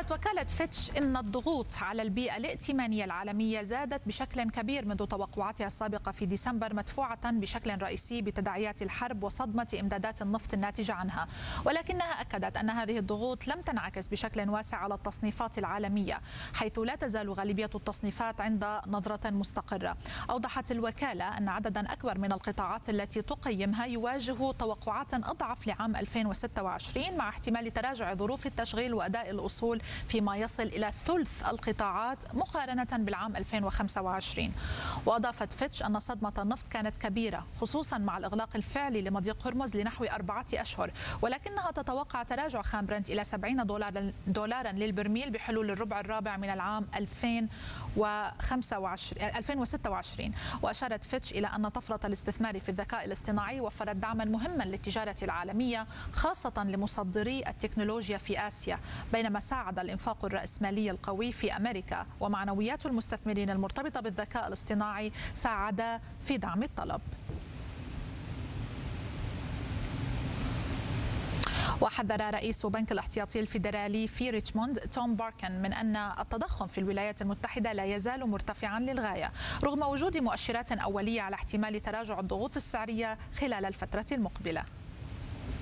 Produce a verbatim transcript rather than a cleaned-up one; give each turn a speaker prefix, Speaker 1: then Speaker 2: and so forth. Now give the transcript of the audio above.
Speaker 1: قالت وكالة فيتش إن الضغوط على البيئة الائتمانية العالمية زادت بشكل كبير منذ توقعاتها السابقة في ديسمبر، مدفوعة بشكل رئيسي بتداعيات الحرب وصدمة إمدادات النفط الناتجة عنها، ولكنها أكدت أن هذه الضغوط لم تنعكس بشكل واسع على التصنيفات العالمية، حيث لا تزال غالبية التصنيفات عند نظرة مستقرة. أوضحت الوكالة أن عددا أكبر من القطاعات التي تقيمها يواجه توقعات أضعف لعام ألفين وستة وعشرين، مع احتمال تراجع ظروف التشغيل وأداء الأصول فيما يصل إلى ثلث القطاعات مقارنة بالعام ألفين وخمسة وعشرين. وأضافت فيتش أن صدمة النفط كانت كبيرة خصوصا مع الإغلاق الفعلي لمضيق هرمز لنحو أربعة أشهر، ولكنها تتوقع تراجع خام برنت إلى سبعين دولارا للبرميل بحلول الربع الرابع من العام ألفين وستة وعشرين. وأشارت فيتش إلى أن طفرة الاستثمار في الذكاء الاصطناعي وفرت دعما مهما للتجارة العالمية خاصة لمصدري التكنولوجيا في آسيا، بينما ساعد الإنفاق الرأسمالي القوي في أمريكا ومعنويات المستثمرين المرتبطة بالذكاء الاصطناعي ساعد في دعم الطلب. وحذر رئيس بنك الاحتياطي الفيدرالي في ريتشموند توم باركن من أن التضخم في الولايات المتحدة لا يزال مرتفعا للغاية رغم وجود مؤشرات أولية على احتمال تراجع الضغوط السعرية خلال الفترة المقبلة.